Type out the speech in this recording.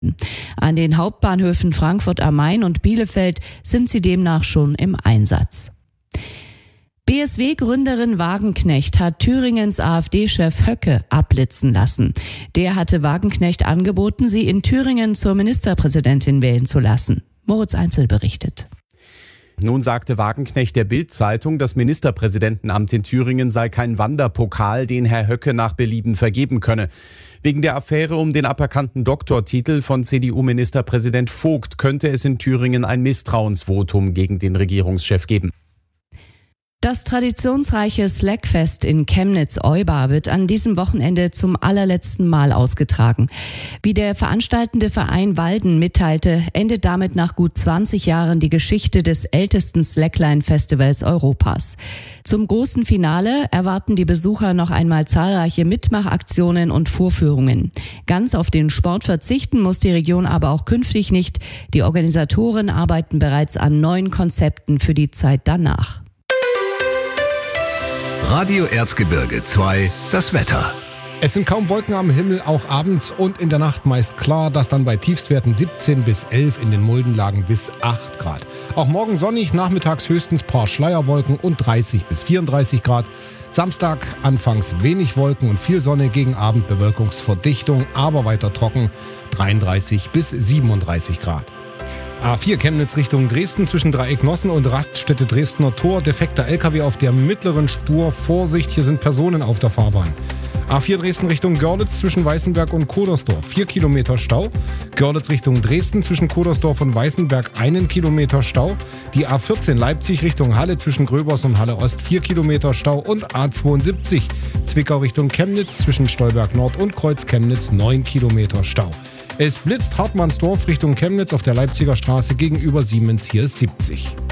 An den Hauptbahnhöfen Frankfurt am Main und Bielefeld sind sie demnach schon im Einsatz. BSW-Gründerin Wagenknecht hat Thüringens AfD-Chef Höcke abblitzen lassen. Der hatte Wagenknecht angeboten, sie in Thüringen zur Ministerpräsidentin wählen zu lassen. Moritz Einzel berichtet. Nun sagte Wagenknecht der Bild-Zeitung, das Ministerpräsidentenamt in Thüringen sei kein Wanderpokal, den Herr Höcke nach Belieben vergeben könne. Wegen der Affäre um den aberkannten Doktortitel von CDU-Ministerpräsident Vogt könnte es in Thüringen ein Misstrauensvotum gegen den Regierungschef geben. Das traditionsreiche Slackfest in Chemnitz-Euba wird an diesem Wochenende zum allerletzten Mal ausgetragen. Wie der veranstaltende Verein Walden mitteilte, endet damit nach gut 20 Jahren die Geschichte des ältesten Slackline-Festivals Europas. Zum großen Finale erwarten die Besucher noch einmal zahlreiche Mitmachaktionen und Vorführungen. Ganz auf den Sport verzichten muss die Region aber auch künftig nicht. Die Organisatoren arbeiten bereits an neuen Konzepten für die Zeit danach. Radio Erzgebirge 2, das Wetter. Es sind kaum Wolken am Himmel, auch abends und in der Nacht meist klar, das dann bei Tiefstwerten 17 bis 11, in den Muldenlagen bis 8 Grad. Auch morgen sonnig, nachmittags höchstens paar Schleierwolken und 30 bis 34 Grad. Samstag anfangs wenig Wolken und viel Sonne, gegen Abend Bewölkungsverdichtung, aber weiter trocken, 33 bis 37 Grad. A4 Chemnitz Richtung Dresden zwischen Dreieck Nossen und Raststätte Dresdner Tor. Defekter LKW auf der mittleren Spur. Vorsicht, hier sind Personen auf der Fahrbahn. A4 Dresden Richtung Görlitz zwischen Weißenberg und Kodersdorf. 4 Kilometer Stau. Görlitz Richtung Dresden zwischen Kodersdorf und Weißenberg 1 Kilometer Stau. Die A14 Leipzig Richtung Halle zwischen Gröbers und Halle Ost 4 Kilometer Stau. Und A72 Zwickau Richtung Chemnitz zwischen Stolberg Nord und Kreuz Chemnitz 9 Kilometer Stau. Es blitzt Hartmannsdorf Richtung Chemnitz auf der Leipziger Straße gegenüber Siemens, hier ist 70.